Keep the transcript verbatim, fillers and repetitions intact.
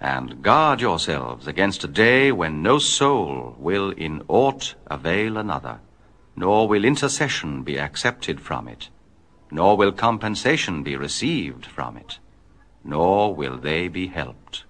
And guard yourselves against a day when no soul will in aught avail another, nor will intercession be accepted from it, nor will compensation be received from it, nor will they be helped.